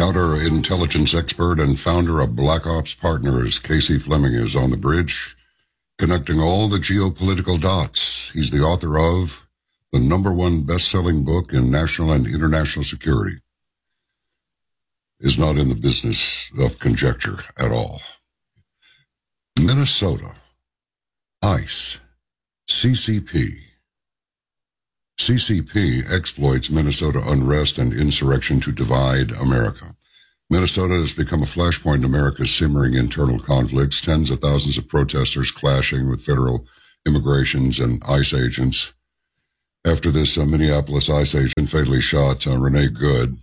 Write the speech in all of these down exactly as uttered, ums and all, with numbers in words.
Counterintelligence expert and founder of Black Ops Partners, Casey Fleming, is on the bridge, connecting all the geopolitical dots. He's the author of the number one best-selling book in national and international security. Is not in the business of conjecture at all. Minnesota, ICE, C C P. C C P exploits Minnesota unrest and insurrection to divide America. Minnesota has become a flashpoint in America's simmering internal conflicts, tens of thousands of protesters clashing with federal immigrations and ICE agents. After this uh, Minneapolis ICE agent fatally shot uh, Renee Good,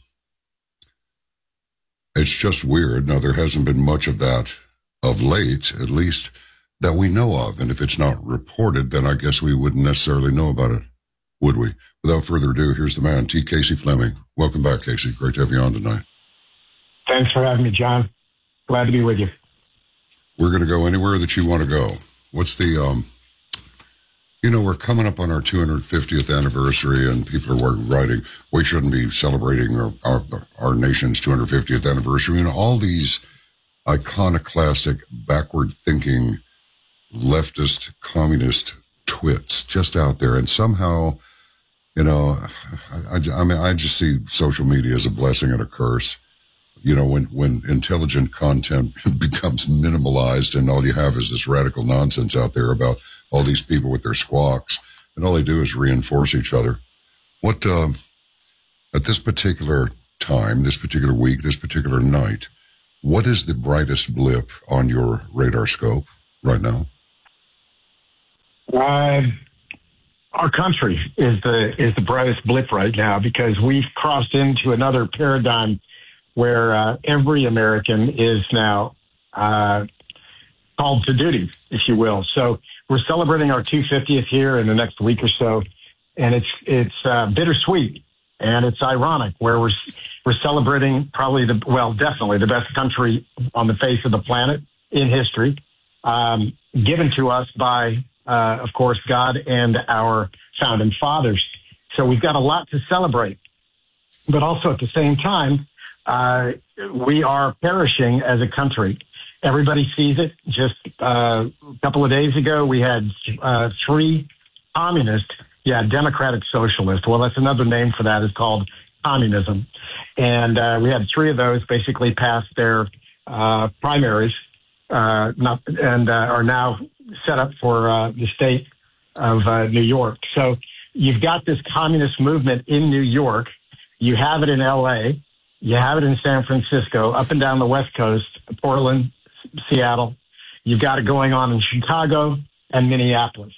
it's just weird. Now, there hasn't been much of that of late, at least that we know of. And if it's not reported, then I guess we wouldn't necessarily know about it, would we? Without further ado, here's the man, T. Casey Fleming. Welcome back, Casey. Great to have you on tonight. Thanks for having me, John. Glad to be with you. We're going to go anywhere that you want to go. What's the, um, you know, we're coming up on our two hundred fiftieth anniversary, and people are writing, we shouldn't be celebrating our, our, our nation's two hundred fiftieth anniversary. You know, all these iconoclastic, backward-thinking, leftist, communist twits just out there. And somehow, you know, I, I, I mean, I just see social media as a blessing and a curse. You know, when, when intelligent content becomes minimalized and all you have is this radical nonsense out there about all these people with their squawks, and all they do is reinforce each other. What, uh, at this particular time, this particular week, this particular night, what is the brightest blip on your radar scope right now? Uh, our country is the is the brightest blip right now, because we've crossed into another paradigm where uh, every American is now uh, called to duty, if you will. So we're celebrating our two hundred fiftieth here in the next week or so, and it's it's uh, bittersweet, and it's ironic where we're we're celebrating probably the well, definitely the best country on the face of the planet in history, um, given to us by, uh, of course, God and our founding fathers. So we've got a lot to celebrate, but also at the same time, uh, we are perishing as a country. Everybody sees it. Just uh, a couple of days ago, we had uh, three communist, yeah, democratic socialist. Well, that's another name for that. It's called communism. And uh, we had three of those basically pass their uh, primaries uh, not, and uh, are now set up for uh, the state of uh, New York. So you've got this communist movement in New York. You have it in L A. You have it in San Francisco, up and down the West Coast, Portland, Seattle. You've got it going on in Chicago and Minneapolis.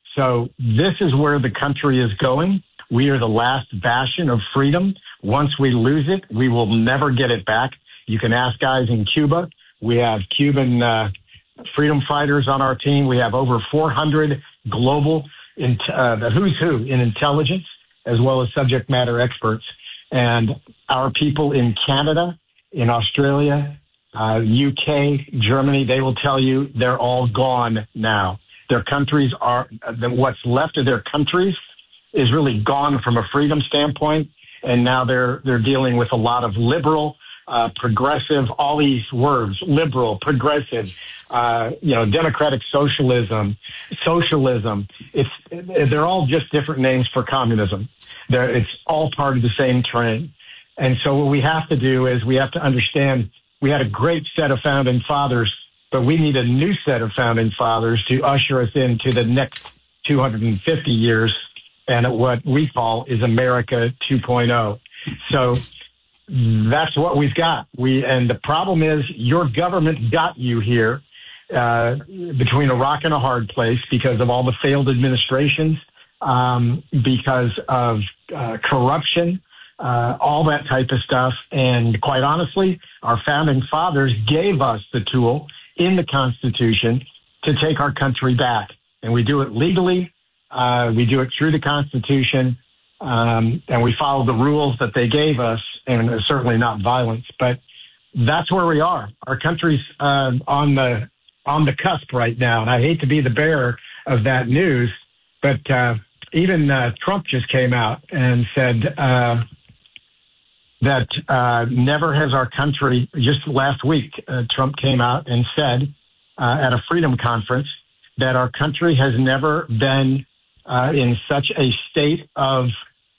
So this is where the country is going. We are the last bastion of freedom. Once we lose it, we will never get it back. You can ask guys in Cuba. We have Cuban uh, freedom fighters on our team. We have over four hundred global, in, uh, the who's who in intelligence, as well as subject matter experts. And our people in Canada, in Australia, uh, U K, Germany, they will tell you they're all gone now. Their countries are, what's left of their countries is really gone from a freedom standpoint. And now they're, they're dealing with a lot of liberal, uh, progressive, all these words, liberal, progressive, uh, you know, democratic socialism, socialism. It's, they're all just different names for communism. They're, it's all part of the same train. And so what we have to do is we have to understand we had a great set of founding fathers, but we need a new set of founding fathers to usher us into the next two hundred fifty years and what we call is America two point oh. So that's what we've got. We and the problem is your government got you here uh, between a rock and a hard place because of all the failed administrations, um, because of uh, corruption, uh, all that type of stuff. And quite honestly, our founding fathers gave us the tool in the Constitution to take our country back. And we do it legally. Uh, we do it through the Constitution. Um, and we follow the rules that they gave us, and certainly not violence. But that's where we are. Our country's uh, on the on the cusp right now. And I hate to be the bearer of that news, but uh, even uh, Trump just came out and said uh, that uh, never has our country, just last week, uh, Trump came out and said uh, at a freedom conference that our country has never been uh, in such a state of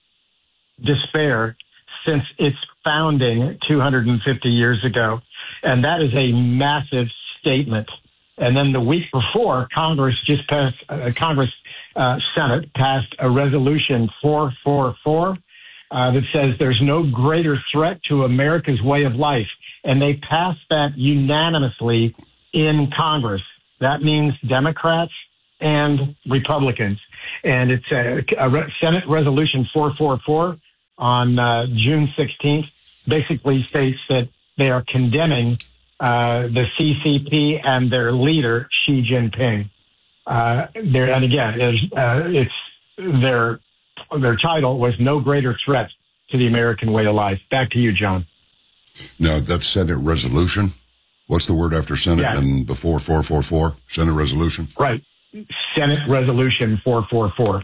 despair since its founding two hundred fifty years ago. And that is a massive statement. And then the week before, Congress just passed, uh, Congress, uh, Senate passed a resolution four forty-four uh, that says there's no greater threat to America's way of life. And they passed that unanimously in Congress. That means Democrats and Republicans. And it's a, a re- Senate Resolution four forty-four on uh, June sixteenth basically states that they are condemning uh, the C C P and their leader, Xi Jinping. Uh, there, and again, it's, uh, it's their their title was "No Greater Threat to the American Way of Life." Back to you, John. Now, that's Senate resolution. What's the word after Senate yeah. and before four forty-four? Senate resolution? Right. Senate Resolution four forty-four.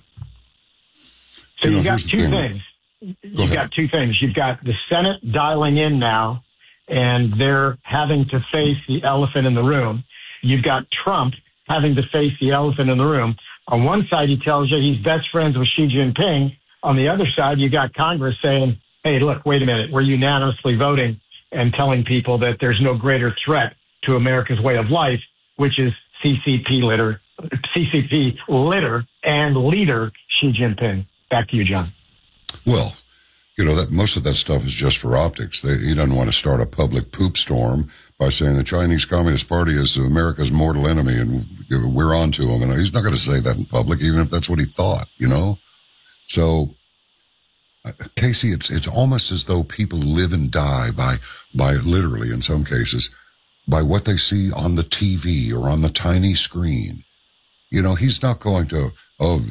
So You know, you've got here's the two thing. things. Go You've ahead. got two things. You've got the Senate dialing in now, and they're having to face the elephant in the room. You've got Trump having to face the elephant in the room. On one side, he tells you he's best friends with Xi Jinping. On the other side, you got Congress saying, hey, look, wait a minute. We're unanimously voting and telling people that there's no greater threat to America's way of life, which is C C P litter, C C P litter and leader Xi Jinping. Back to you, John. Well, you know, that most of that stuff is just for optics. They, he doesn't want to start a public poop storm by saying the Chinese Communist Party is America's mortal enemy and we're on to him. And he's not going to say that in public, even if that's what he thought, you know? So, uh, Casey, it's it's almost as though people live and die by, by literally, in some cases, by what they see on the T V or on the tiny screen. You know, he's not going to, oh,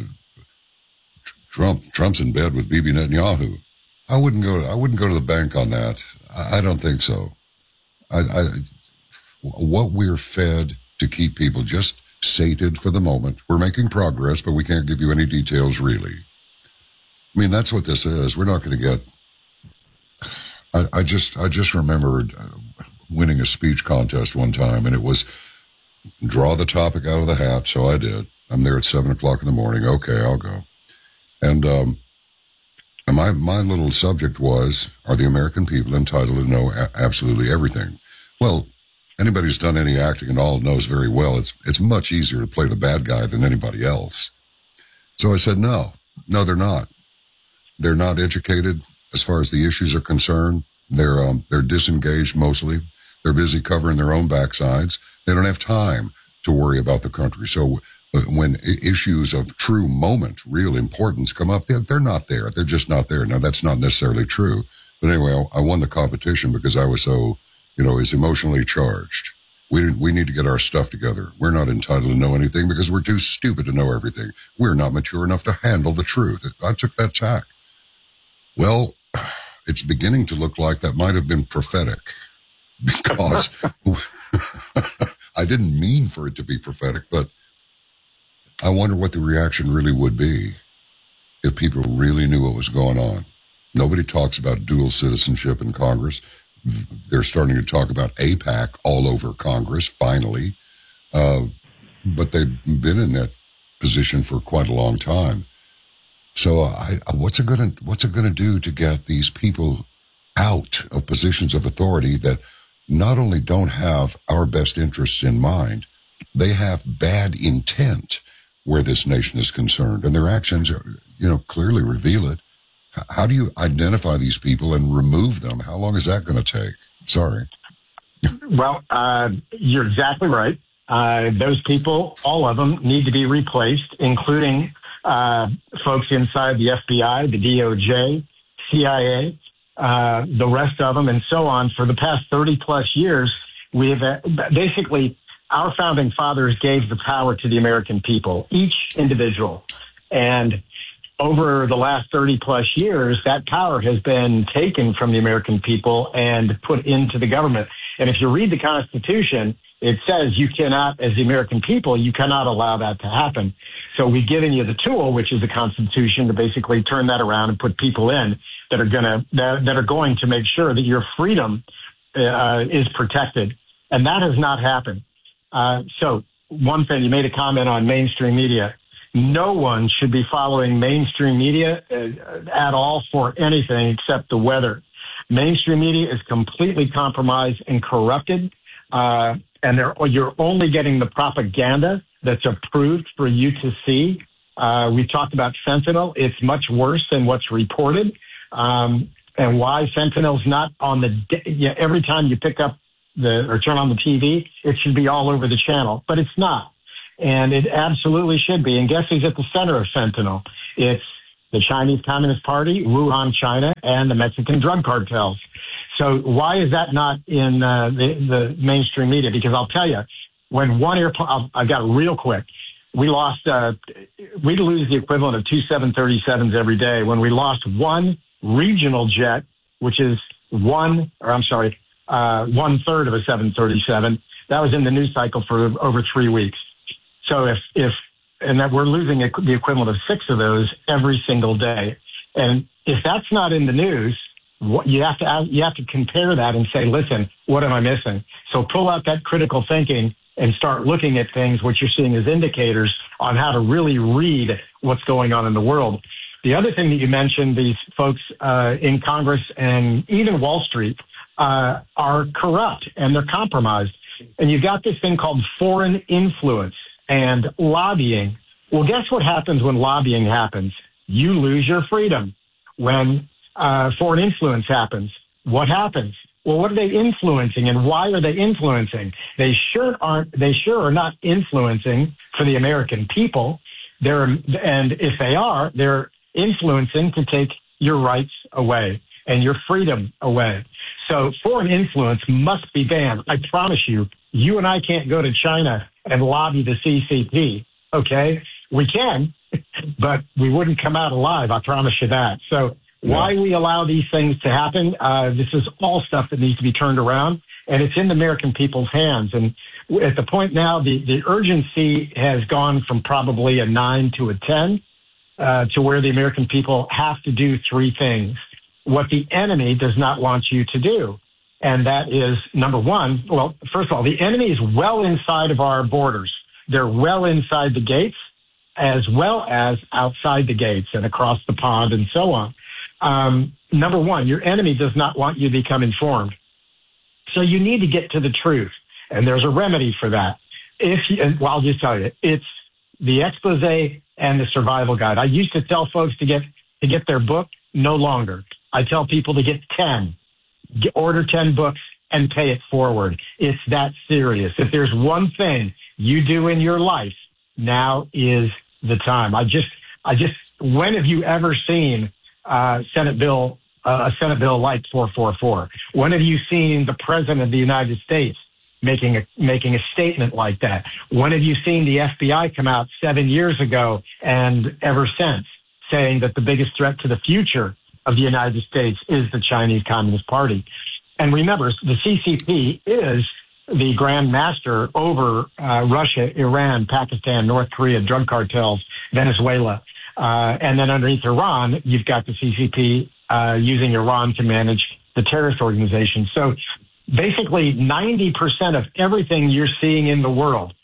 Trump, Trump's in bed with Bibi Netanyahu. I wouldn't go. I wouldn't go to the bank on that. I, I don't think so. I, I, what we're fed to keep people just sated for the moment. We're making progress, but we can't give you any details really. I mean, that's what this is. We're not going to get. I, I just, I just remembered winning a speech contest one time, and it was draw the topic out of the hat. So I did. I'm there at seven o'clock in the morning. Okay, I'll go. And um, my my little subject was, are the American people entitled to know a- absolutely everything? Well, anybody who's done any acting and all knows very well it's it's much easier to play the bad guy than anybody else. So I said, no, no, they're not. They're not educated as far as the issues are concerned. They're um, they're disengaged mostly. They're busy covering their own backsides. They don't have time to worry about the country. So when issues of true moment, real importance come up, they're, they're not there. They're just not there. Now, that's not necessarily true. But anyway, I won the competition because I was so, you know, is emotionally charged. We didn't, we need to get our stuff together. We're not entitled to know anything because we're too stupid to know everything. We're not mature enough to handle the truth. I took that tack. Well, it's beginning to look like that might have been prophetic because I didn't mean for it to be prophetic, but I wonder what the reaction really would be if people really knew what was going on. Nobody talks about dual citizenship in Congress. They're starting to talk about AIPAC all over Congress, finally. Uh, but they've been in that position for quite a long time. So I, what's it going to, what's it going to do to get these people out of positions of authority that not only don't have our best interests in mind, they have bad intent where this nation is concerned, and their actions, are, you know, clearly reveal it. H- how do you identify these people and remove them? How long is that going to take? Sorry. Well, uh, you're exactly right. Uh, those people, all of them, need to be replaced, including uh, folks inside the F B I, the D O J, C I A, uh, the rest of them, and so on. For the past thirty plus years, we have uh, basically, our founding fathers gave the power to the American people, each individual. And over the last thirty plus years, that power has been taken from the American people and put into the government. And if you read the Constitution, it says you cannot, as the American people, you cannot allow that to happen. So we've given you the tool, which is the Constitution, to basically turn that around and put people in that are going to that, that are going to make sure that your freedom uh, is protected, and that has not happened. Uh, so one thing, you made a comment on mainstream media. No one should be following mainstream media uh, at all for anything except the weather. Mainstream media is completely compromised and corrupted, uh, and they're, you're only getting the propaganda that's approved for you to see. Uh, we talked about fentanyl. It's much worse than what's reported. Um, and why fentanyl's not on the, yeah, every time you pick up the, or turn on the T V, it should be all over the channel, but it's not. And it absolutely should be. And guess who's at the center of fentanyl? It's the Chinese Communist Party, Wuhan, China, and the Mexican drug cartels. So why is that not in uh, the, the mainstream media? Because I'll tell you, when one airplane, I got it real quick. We lost, uh, we lose the equivalent of two seven thirty-sevens every day. When we lost one regional jet, which is one, or I'm sorry, uh, one third of a seven thirty-seven, that was in the news cycle for over three weeks. So if, if, and that we're losing the equivalent of six of those every single day. And if that's not in the news, what you have to, you have to compare that and say, listen, what am I missing? So pull out that critical thinking and start looking at things, what you're seeing as indicators on how to really read what's going on in the world. The other thing that you mentioned, these folks uh, in Congress and even Wall Street uh, are corrupt and they're compromised. And you've got this thing called foreign influence and lobbying. Well, guess what happens when lobbying happens? You lose your freedom. When uh, foreign influence happens, what happens? Well, what are they influencing and why are they influencing? They sure aren't, they sure are not influencing for the American people. They're, and if they are, they're influencing to take your rights away and your freedom away. So foreign influence must be banned. I promise you, you and I can't go to China and lobby the C C P. Okay. We can, but we wouldn't come out alive. I promise you that. So why we allow these things to happen, uh, this is all stuff that needs to be turned around, and it's in the American people's hands. And at the point now, the, the urgency has gone from probably a nine to a ten, uh, to where the American people have to do three things. What the enemy does not want you to do. And that is, number one, well, first of all, the enemy is well inside of our borders. They're well inside the gates, as well as outside the gates and across the pond and so on. Um, number one, your enemy does not want you to become informed. So you need to get to the truth. And there's a remedy for that. If you, and well, I'll just tell you, it's the expose and the survival guide. I used to tell folks to get, to get their book, no longer. I tell people to get ten, get, order ten books and pay it forward. It's that serious. If there's one thing you do in your life, now is the time. I just, I just, when have you ever seen uh, Senate bill, uh, a Senate bill like four forty-four? When have you seen the President of the United States making a, making a statement like that? When have you seen the F B I come out seven years ago and ever since saying that the biggest threat to the future of the United States is the Chinese Communist Party? And remember, the C C P is the grand master over uh, Russia, Iran, Pakistan, North Korea, drug cartels, Venezuela. Uh, and then underneath Iran, you've got the C C P uh, using Iran to manage the terrorist organization. So basically ninety percent of everything you're seeing in the world,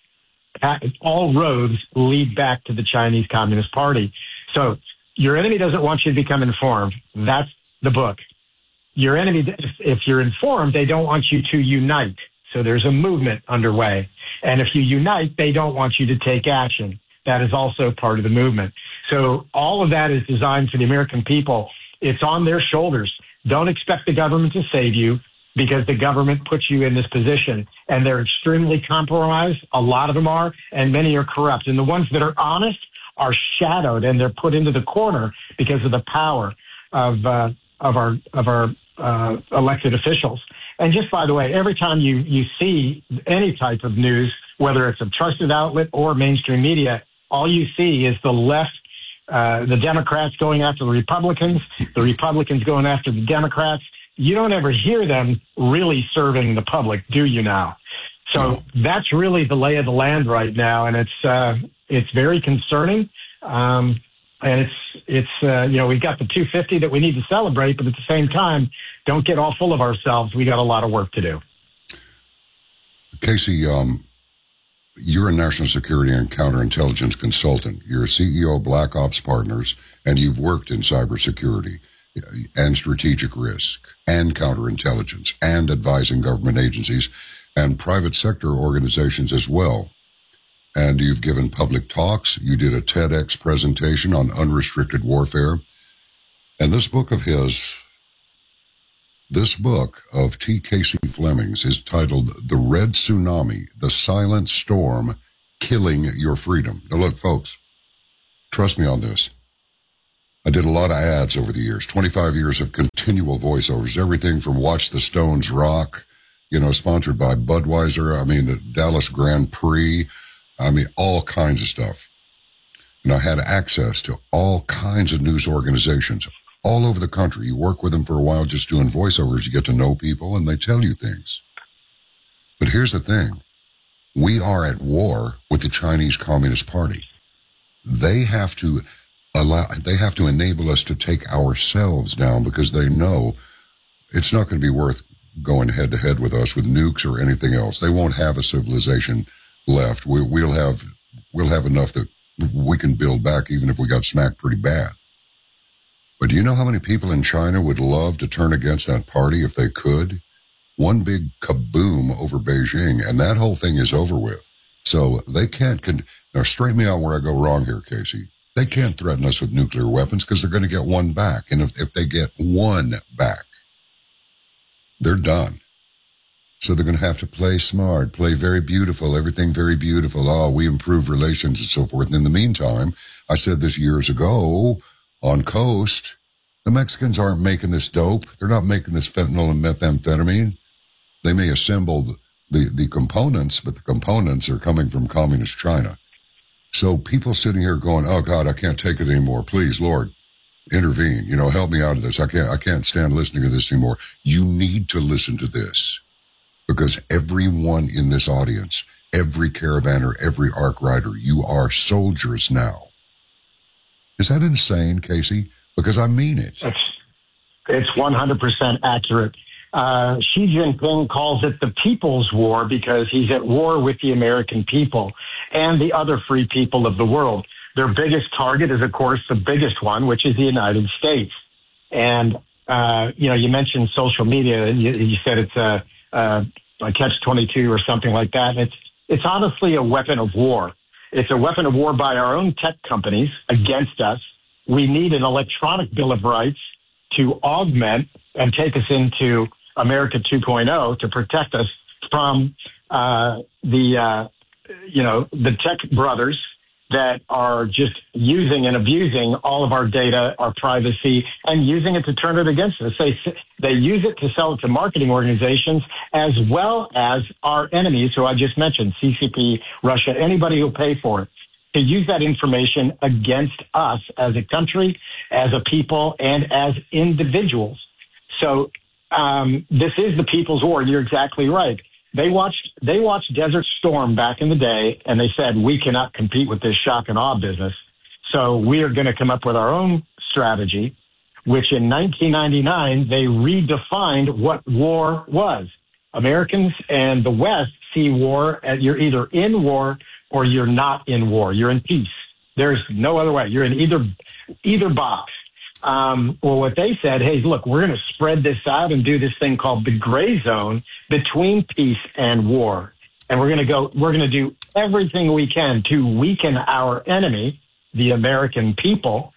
all roads lead back to the Chinese Communist Party. So your enemy doesn't want you to become informed. That's the book. Your enemy, if you're informed, they don't want you to unite. So there's a movement underway. And if you unite, they don't want you to take action. That is also part of the movement. So all of that is designed for the American people. It's on their shoulders. Don't expect the government to save you, because the government puts you in this position, and they're extremely compromised. A lot of them are, and many are corrupt. And the ones that are honest are shadowed, and they're put into the corner because of the power of uh, of our of our uh, elected officials. And just by the way, every time you you see any type of news, whether it's a trusted outlet or mainstream media, all you see is the left, uh, the Democrats going after the Republicans, the Republicans going after the Democrats. You don't ever hear them really serving the public, do you now? So that's really the lay of the land right now, and it's uh, it's very concerning. Um, and it's it's uh, you know, we've got the two fifty that we need to celebrate, but at the same time, don't get all full of ourselves. We got a lot of work to do. Casey, um, you're a national security and counterintelligence consultant. You're a C E O of Black Ops Partners, and you've worked in cybersecurity and strategic risk and counterintelligence and advising government agencies and private sector organizations as well. And you've given public talks. You did a TEDx presentation on unrestricted warfare. And this book of his, this book of T. Casey Fleming's is titled The Red Tsunami, The Silent Storm Killing Your Freedom. Now look, folks, trust me on this. I did a lot of ads over the years, twenty-five years of continual voiceovers, everything from Watch the Stones Rock, you know, sponsored by Budweiser, I mean, the Dallas Grand Prix, I mean, all kinds of stuff. And I had access to all kinds of news organizations all over the country. You work with them for a while just doing voiceovers, you get to know people, and they tell you things. But here's the thing. We are at war with the Chinese Communist Party. They have to allow, they have to enable us to take ourselves down because they know it's not going to be worth going head to head with us with nukes or anything else. They won't have a civilization left. We, we'll have, we'll have enough that we can build back even if we got smacked pretty bad. But do you know how many people in China would love to turn against that party if they could? One big kaboom over Beijing, and that whole thing is over with. So they can't, con- now straighten me out where I go wrong here, Casey. They can't threaten us with nuclear weapons because they're going to get one back. And if, if they get one back, they're done. So they're going to have to play smart, play very beautiful, everything very beautiful. Oh, we improve relations and so forth. And in the meantime, I said this years ago on Coast, the Mexicans aren't making this dope. They're not making this fentanyl and methamphetamine. They may assemble the, the, the components, but the components are coming from communist China. So people sitting here going, oh, God, I can't take it anymore. Please, Lord, intervene. You know, help me out of this. I can't, I can't stand listening to this anymore. You need to listen to this because everyone in this audience, every caravaner, every arc rider, you are soldiers now. Is that insane, Casey? Because I mean it. It's, it's one hundred percent accurate. Uh, Xi Jinping calls it the People's War because he's at war with the American people and the other free people of the world. Their biggest target is, of course, the biggest one, which is the United States. And, uh, you know, you mentioned social media, and you, you said it's a, a, a catch twenty-two or something like that. And it's, it's honestly a weapon of war. It's a weapon of war by our own tech companies against us. We need an electronic Bill of Rights to augment and take us into America two point oh to protect us from uh, the, uh, you know, the tech brothers that are just using and abusing all of our data, our privacy, and using it to turn it against us. They, they use it to sell it to marketing organizations as well as our enemies, who I just mentioned, C C P, Russia, anybody who'll pay for it, to use that information against us as a country, as a people, and as individuals. So um, this is the people's war. You're exactly right. They watched they watched Desert Storm back in the day, and they said, we cannot compete with this shock and awe business. So we are going to come up with our own strategy, which in nineteen ninety-nine, they redefined what war was. Americans and the West see war as you're either in war or you're not in war. You're in peace. There's no other way. You're in either either box. Um, well, what they said, hey, look, we're going to spread this out and do this thing called the gray zone between peace and war. And we're going to go, we're going to do everything we can to weaken our enemy, the American people,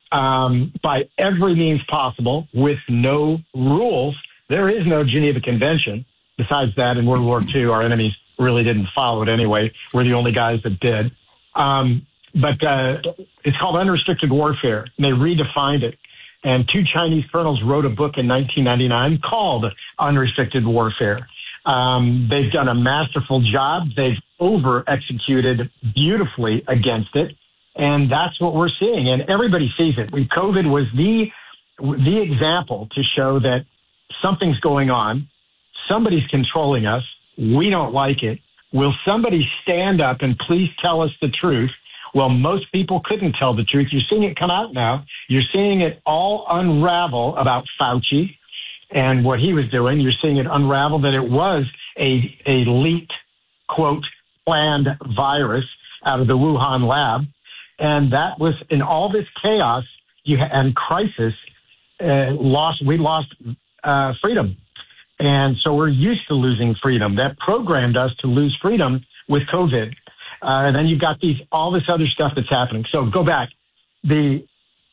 um, by every means possible with no rules. There is no Geneva Convention. Besides that, in World War Two, our enemies really didn't follow it anyway. We're the only guys that did. Um, But uh, it's called unrestricted warfare. And they redefined it. And two Chinese colonels wrote a book in nineteen ninety-nine called Unrestricted Warfare. Um, they've done a masterful job. They've over-executed beautifully against it. And that's what we're seeing. And everybody sees it. We, COVID was the the example to show that something's going on. Somebody's controlling us. We don't like it. will somebody stand up and please tell us the truth? Well, most people couldn't tell the truth. You're seeing it come out now. You're seeing it all unravel about Fauci and what he was doing. You're seeing it unravel that it was a, a leaked, quote, planned virus out of the Wuhan lab. And that was, in all this chaos you ha- and crisis, uh, lost, we lost uh, freedom. And so we're used to losing freedom. That programmed us to lose freedom with COVID. Uh, and then you've got these, all this other stuff that's happening. So go back. The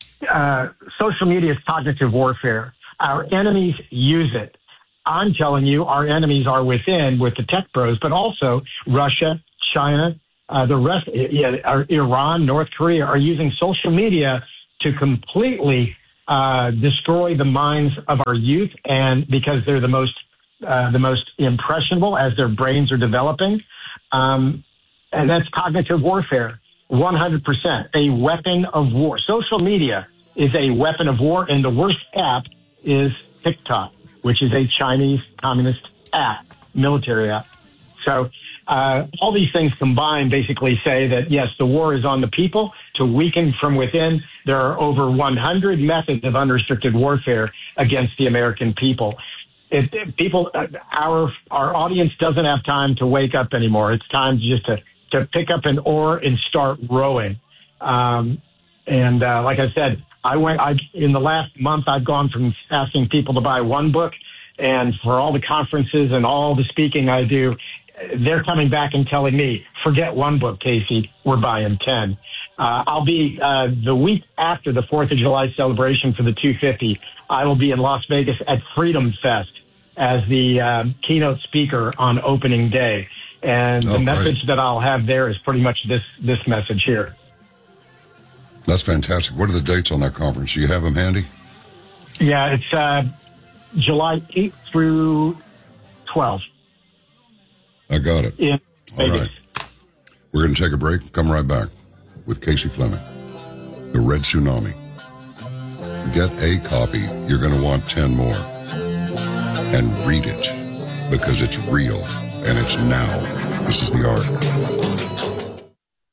uh, social media is cognitive warfare. Our enemies use it. I'm telling you, our enemies are within with the tech bros, but also Russia, China, uh, the rest, yeah, Iran, North Korea are using social media to completely uh, destroy the minds of our youth, and because they're the most uh, the most impressionable as their brains are developing. Um, And that's cognitive warfare, one hundred percent, a weapon of war. Social media is a weapon of war, and the worst app is TikTok, which is a Chinese communist app, military app. So uh, all these things combined basically say that, yes, the war is on the people to weaken from within. There are over one hundred methods of unrestricted warfare against the American people. It, it, people, our our audience doesn't have time to wake up anymore. It's time just to to pick up an oar and start rowing. Um, and uh, like I said, I went, I, in the last month, I've gone from asking people to buy one book, and for all the conferences and all the speaking I do, they're coming back and telling me, forget one book, Casey, we're buying ten. Uh, I'll be, uh, the week after the fourth of July celebration for the two fifty, I will be in Las Vegas at Freedom Fest as the uh, keynote speaker on opening day. And oh, the message great. that I'll have there is pretty much this this message here. That's fantastic. What are the dates on that conference? Do you have them handy? Yeah, it's uh, July eighth through twelfth. I got it. In All Vegas. right. We're going to take a break. Come right back with Casey Fleming, The Red Tsunami. Get a copy. You're going to want ten more. And read it, because it's real. And it's now. This is the arc.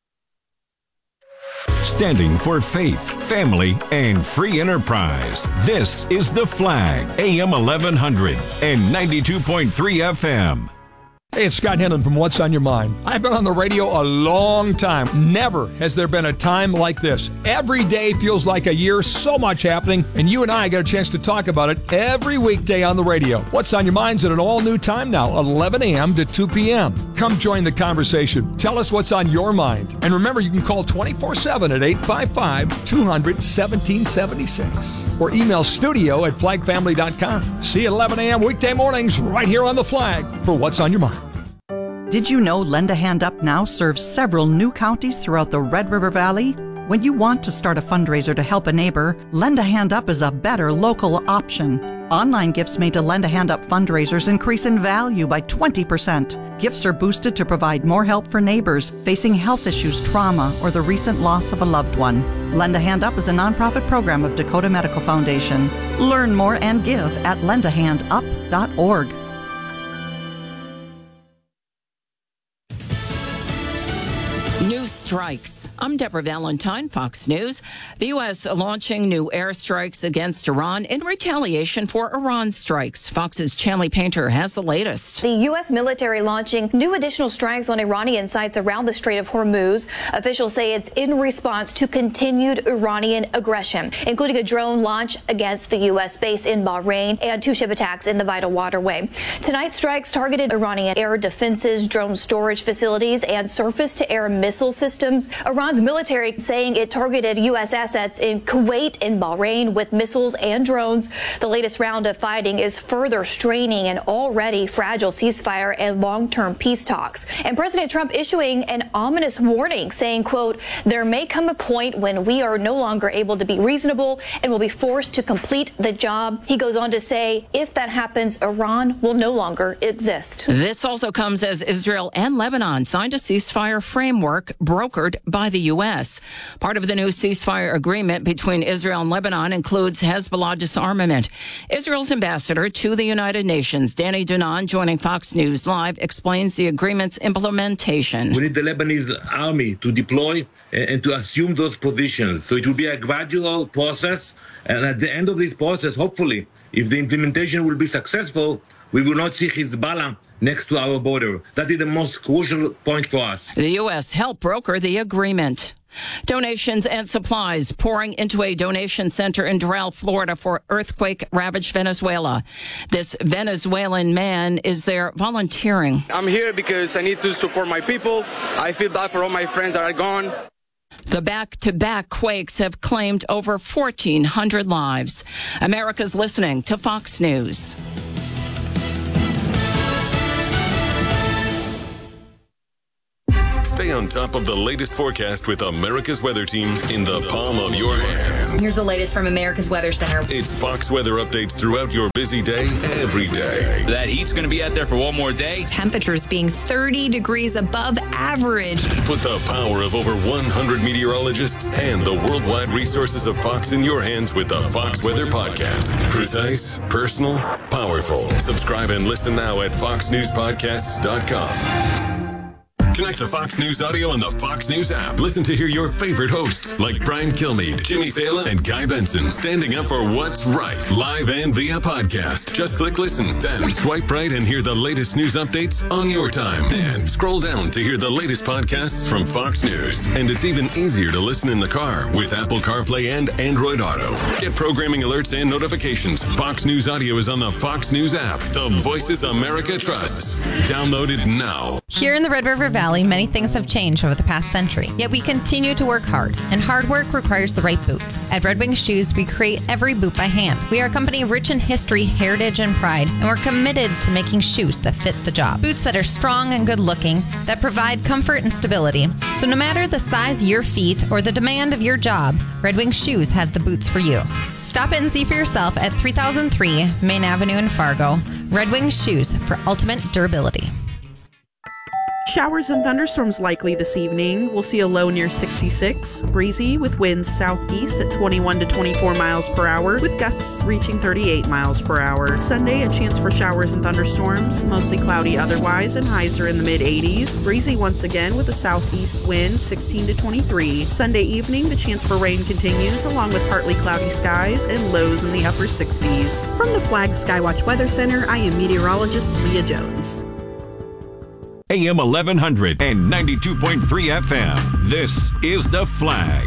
Standing for faith, family, and free enterprise. This is The Flag, A M eleven hundred and ninety-two point three F M. Hey, it's Scott Henlon from What's on Your Mind. I've been on the radio a long time. Never has there been a time like this. Every day feels like a year, so much happening, and you and I get a chance to talk about it every weekday on the radio. What's on Your Mind's at an all-new time now, eleven a.m. to two p.m. Come join the conversation. Tell us what's on your mind. And remember, you can call twenty-four seven at eight five five, two hundred, seventeen seventy-six or email studio at flag family dot com. See you at eleven a.m. weekday mornings right here on The Flag for What's on Your Mind. Did you know Lend a Hand Up now serves several new counties throughout the Red River Valley? When you want to start a fundraiser to help a neighbor, Lend a Hand Up is a better local option. Online gifts made to Lend a Hand Up fundraisers increase in value by twenty percent. Gifts are boosted to provide more help for neighbors facing health issues, trauma, or the recent loss of a loved one. Lend a Hand Up is a nonprofit program of Dakota Medical Foundation. Learn more and give at lend a hand up dot org. New strikes. I'm Deborah Valentine, Fox News. The U S launching new airstrikes against Iran in retaliation for Iran strikes. Fox's Chanley Painter has the latest. The U S military launching new additional strikes on Iranian sites around the Strait of Hormuz. Officials say it's in response to continued Iranian aggression, including a drone launch against the U S base in Bahrain and two ship attacks in the Vital Waterway. Tonight's strikes targeted Iranian air defenses, drone storage facilities, and surface-to-air missile systems. Iran's military saying it targeted U S assets in Kuwait and Bahrain with missiles and drones. The latest round of fighting is further straining an already fragile ceasefire and long-term peace talks. And President Trump issuing an ominous warning saying, quote, there may come a point when we are no longer able to be reasonable and will be forced to complete the job. He goes on to say, if that happens, Iran will no longer exist. This also comes as Israel and Lebanon signed a ceasefire framework brokered brokered by the U S. Part of the new ceasefire agreement between Israel and Lebanon includes Hezbollah disarmament. Israel's ambassador to the United Nations, Danny Dunan, joining Fox News Live, explains the agreement's implementation. We need the Lebanese army to deploy and to assume those positions. So it will be a gradual process. And at the end of this process, hopefully, if the implementation will be successful, we will not see Hezbollah next to our border. That is the most crucial point for us. The U S helped broker the agreement. Donations and supplies pouring into a donation center in Doral, Florida for earthquake-ravaged Venezuela. This Venezuelan man is there volunteering. I'm here because I need to support my people. I feel bad for all my friends that are gone. The back-to-back quakes have claimed over fourteen hundred lives. America's listening to Fox News. Stay on top of the latest forecast with America's Weather Team in the palm of your hands. Here's the latest from America's Weather Center. It's Fox weather updates throughout your busy day, every day. That heat's going to be out there for one more day. Temperatures being thirty degrees above average. Put the power of over one hundred meteorologists and the worldwide resources of Fox in your hands with the Fox Weather Podcast. Precise, personal, powerful. Subscribe and listen now at fox news podcasts dot com. Connect to Fox News Audio on the Fox News app. Listen to hear your favorite hosts like Brian Kilmeade, Jimmy Fallon, and Guy Benson standing up for what's right, live and via podcast. Just click listen, then swipe right and hear the latest news updates on your time. And scroll down to hear the latest podcasts from Fox News. And it's even easier to listen in the car with Apple CarPlay and Android Auto. Get programming alerts and notifications. Fox News Audio is on the Fox News app. The voices America trusts. Download it now. Here in the Red River Valley, many things have changed over the past century, yet we continue to work hard, and hard work requires the right boots. At Red Wing Shoes, we create every boot by hand. We are a company rich in history, heritage, and pride, and we're committed to making shoes that fit the job. Boots that are strong and good-looking, that provide comfort and stability. So no matter the size of your feet or the demand of your job, Red Wing Shoes have the boots for you. Stop in and see for yourself at three thousand three Main Avenue in Fargo. Red Wing Shoes for ultimate durability. Showers and thunderstorms likely this evening. We'll see a low near sixty-six, breezy with winds southeast at twenty-one to twenty-four miles per hour, with gusts reaching thirty-eight miles per hour. Sunday, a chance for showers and thunderstorms, mostly cloudy otherwise, and highs are in the mid eighties. Breezy once again with a southeast wind, sixteen to twenty-three. Sunday evening, the chance for rain continues, along with partly cloudy skies and lows in the upper sixties. From the Flag Skywatch Weather Center, I am meteorologist Leah Jones. A M eleven hundred and ninety-two point three F M. This is The Flag.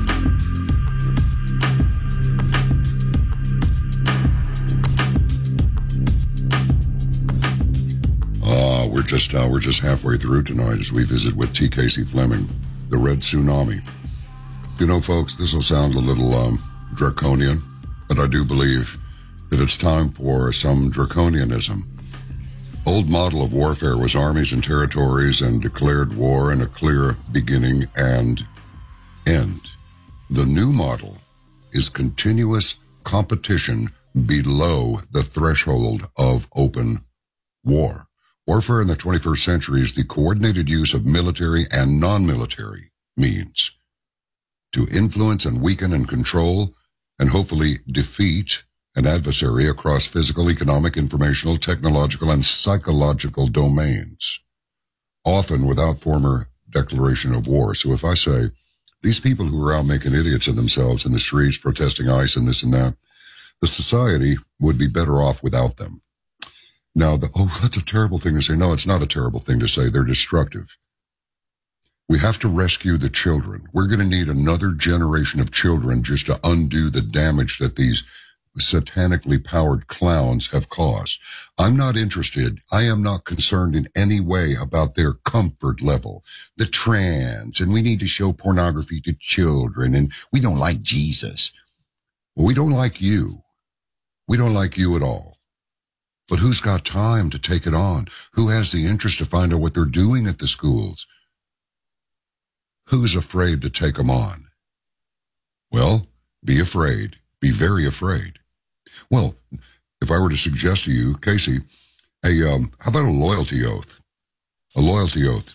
Uh, we're just uh, we're just halfway through tonight as we visit with T. Casey Fleming, the Red Tsunami. You know, folks, this will sound a little um, draconian, but I do believe that it's time for some draconianism. Old model of warfare was armies and territories and declared war and a clear beginning and end. The new model is continuous competition below the threshold of open war. Warfare in the twenty-first century is the coordinated use of military and non-military means to influence and weaken and control and hopefully defeat an adversary across physical, economic, informational, technological, and psychological domains, often without former declaration of war. So if I say, these people who are out making idiots of themselves in the streets, protesting ICE and this and that, the society would be better off without them. Now, the, oh, that's a terrible thing to say. No, it's not a terrible thing to say. They're destructive. We have to rescue the children. We're going to need another generation of children just to undo the damage that these satanically powered clowns have caused. I'm not interested. I am not concerned in any way about their comfort level. The trans, and we need to show pornography to children, and we don't like Jesus. Well, we don't like you. We don't like you at all. But who's got time to take it on? Who has the interest to find out what they're doing at the schools? Who's afraid to take them on? Well, be afraid. Be very afraid. Well, if I were to suggest to you, Casey, a, um, how about a loyalty oath? A loyalty oath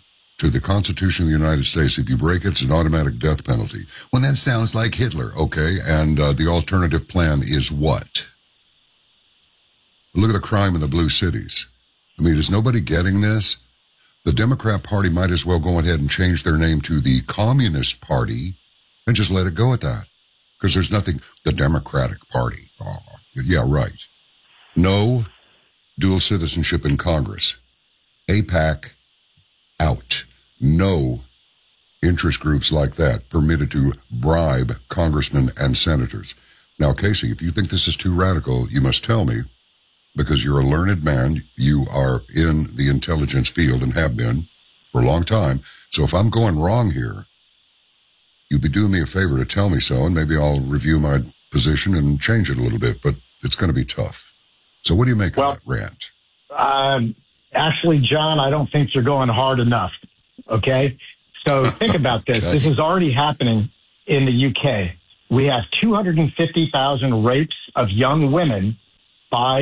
to the Constitution of the United States. If you break it, it's an automatic death penalty. Well, that sounds like Hitler, okay? And uh, the alternative plan is what? Look at the crime in the blue cities. I mean, is nobody getting this? The Democrat Party might as well go ahead and change their name to the Communist Party and just let it go at that. Because there's nothing, the Democratic Party. Oh, yeah, right. No dual citizenship in Congress. AIPAC out. No interest groups like that permitted to bribe congressmen and senators. Now, Casey, if you think this is too radical, you must tell me, because you're a learned man. You are in the intelligence field and have been for a long time. So if I'm going wrong here, you'd be doing me a favor to tell me so, and maybe I'll review my position and change it a little bit, but it's going to be tough. So what do you make well, of that rant? Um, actually, John, I don't think you're going hard enough, okay? So think about this. Okay. This is already happening in the U K. We have two hundred fifty thousand rapes of young women by